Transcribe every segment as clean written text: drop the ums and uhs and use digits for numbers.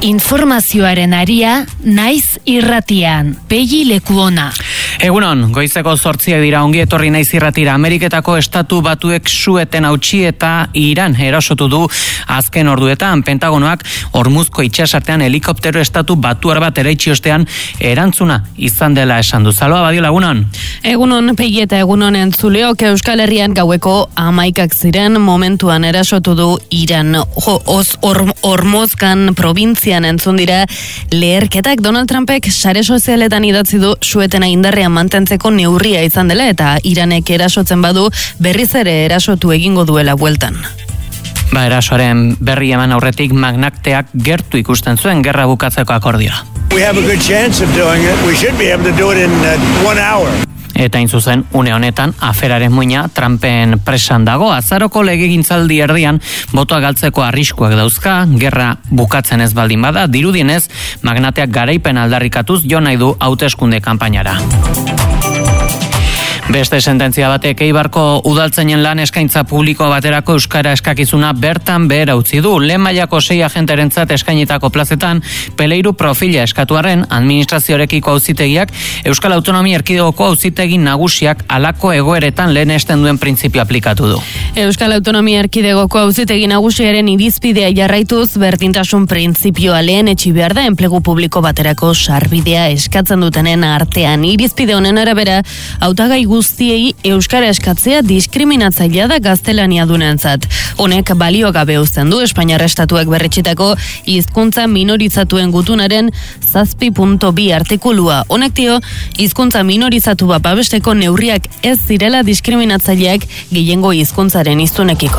Informazioaren aria, naiz irratian, Pegi Lekuona. Egunon, goizeko 8 dira, ongi etorri naiz irratira. Ameriketako Estatu Batuek sueten hautsi eta Iran erasotu du azken orduetan. Pentagonoak Hormuzko itsasartean helikoptero Estatu Batuar bat eraitsi ostean erantzuna izan dela esan du. Saloa Badiola, egunon. Egunon, Pegi eta egunon entzuleok. Euskal Herrian gaueko 11 ziren momentuan erasotu du Iran. Hormozkan probintzian entzun dira leherketak. Donald Trumpek sare sozialetan idatzi du suetena indarrean mantentzeko neurria izan dela eta Iranek erasotzen badu berriz ere erasotu egingo duela bueltan. Erasoaren berri eman aurretik magnakteak gertu ikusten zuen gerra bukatzeko akordioa. We have a good chance of doing it. We should be able to do it in 1 hour. Eta zuzen, une honetan, aferaren muina Trumpen presan dago. Azaroko legegintzaldi erdian, botoa galtzeko arriskuak dauzka, gerra bukatzen ez baldin bada, dirudienez, magnateak garaipen aldarrikatuz jo nahi du hauteskunde kanpainara. Beste sententzia batek Eibarko udaltzainen lan eskaintza publiko baterako euskara eskakizuna bertan behera utzi du. Lehen mailako 6 agenterentzat eskainitako plazetan peleiru profila eskatuarren administrazioarekiko auzitegiak Euskal Autonomia Erkidegoko auzitegi nagusiak halako egoeretan lehenesten duen printzipio aplikatu du. Euskal Autonomia Erkidegoko auzitegi nagusiaren irizpidea jarraituz berdintasun printzipioa lehen etsi behar da enplegu publiko baterako sarbidea eskatzen dutenen artean. Irizpide honen arabera hautagai guztiei euskara eskatzea diskriminatzailea da gaztelania dunentzat. Honek balio gabe uzten du Espainiar Estatuak berretxitako hizkuntza minorizatuen gutunaren 7.2 artikulua. Honek dio, hizkuntza minorizatu bat babesteko neurriak ez zirela diskriminatzaileak gehiengo hizkuntzaren hiztunekiko.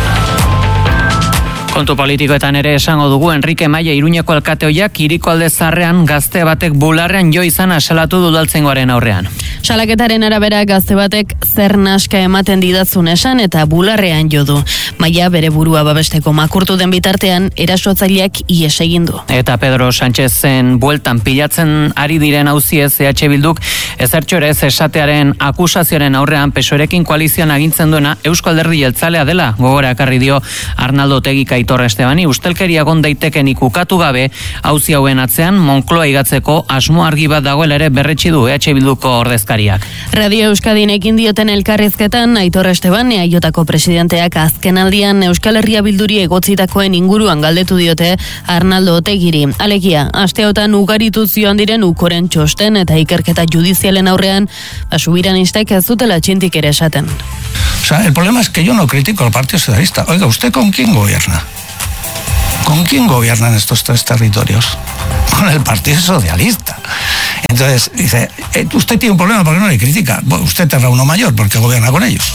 Kontu politikoetan ere esango dugu Enrique Maia Iruñeko alkateoiak Hiriko alde zarrean gazte batek bularrean jo izana salatu du udaltzaingoaren aurrean. Salaketaren arabera gazte batek zer naska ematen didatzun esan eta bularrean jo du. Maia bere burua babesteko makurtu den bitartean erasotzaileak ihes egin du. Eta Pedro Sánchezen bueltan pilatzen ari diren auziez EH Bilduk ezertxo ere ez esatearen akusazioaren aurrean PSOErekin koalizioan agintzen duena Eusko Alderdi Jeltzalea dela gogora ekarri dio Arnaldo Tegika Torre Estebani, ustelkeria egon daitekenik ukatu gabe auzi hauen atzean Moncloa igatzeko asmo argi bat dagoela ere berretsi du EH Bilduko ordezkariak. Radio Euskadin ekin dioten elkarrizketan Aitor Esteban EAJko presidenteak azkenaldian Euskal Herria Bilduri egotzitakoen inguruan galdetu diote Arnaldo Otegiri. Alegia, asteotan ugaritu zioan diren ukoren txosten eta ikerketa judizialen aurrean subiranistek ez dutela txintik ere esaten. O sea, el problema es que yo no critico al Partido Socialista. Oiga, ¿usted con quién gobierna? ¿Con quién gobiernan estos 3 territorios? Con el Partido Socialista. Entonces, dice, usted tiene un problema porque no le critica. Bueno, usted tendrá uno mayor porque gobierna con ellos.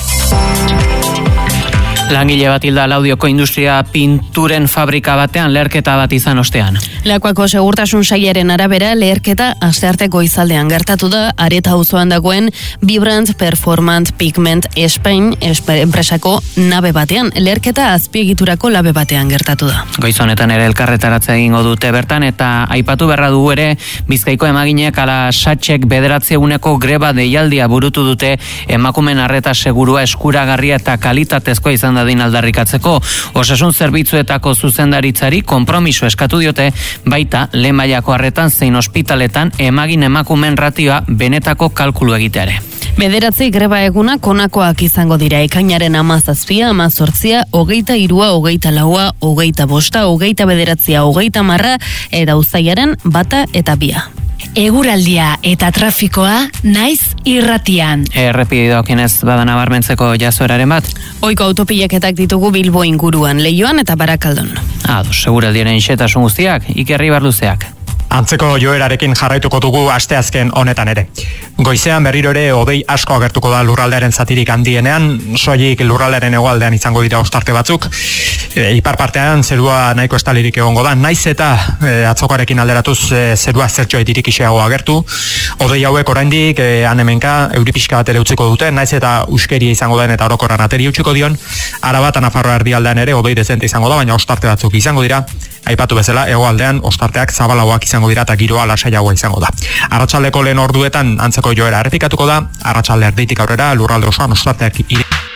Langile bat hilda Laudioko industria pinturen fabrika batean leherketa bat izan ostean. Lakuako segurtasun sailaren arabera leherketa astearteko izaldean gertatu da Areta auzoan dagoen Vibrant Performance Pigment Spain enpresako nabe batean. Leherketa azpiegiturako labe batean gertatu da. Goiz honetan ere elkarretaratze egingo dute bertan eta aipatu berra dugu ere Bizkaiko emaginek ala satxek 9 eguneko greba deialdia burutu dute emakumeen arreta segurua eskuragarria eta kalitatezkoa izan dadin aldarrikatzeko. Osasun zerbitzuetako zuzendaritzari konpromiso eskatu diote baita lehen mailako arretan zein ospitaletan emagin emakumeen ratioa benetako kalkulu egiteare. 9 greba egunak honakoak izango dira ekainaren 17, 18, 23, 24, 25, 29, 30 eta uztailaren 1 eta 2. Eguraldia eta trafikoa naiz irratian. Errepideokinez bada nabarmentzeko jazoeraren bat? Ohiko autopilaketak ditugu Bilbo inguruan, Leioan eta Barakaldon. Seguraldiaren xetasun guztiak, Ikerri Barluzeak. Antzeko joerarekin jarraituko dugu asteazken honetan ere. Goizean berriro ere hodei asko agertuko da lurraldearen zatirik handienean, soilik lurraldearen hegoaldean izango dira ostarte batzuk. Ipar partean zerua nahiko estalirik egongo da, naiz eta atzokoarekin alderatuz zerua zertxo edirikixeago agertu. Hodei hauek oraindik hemenka euri pixka bat ere utziko dute, naiz eta uskeria izango den eta orokorran ateri utziko dion. Araba eta Nafarroa erdialdean ere hodei dezente izango da, baina ostarte batzuk izango dira. Aipatu bezala, hegoaldean ostarteak zabalagoak izango dira eta giroa lasaiagoa izango da. Arratsaldeko lehen orduetan antzeko joera errepikatuko da, arratsalde erdeitik aurrera lurralde osoan ostarteak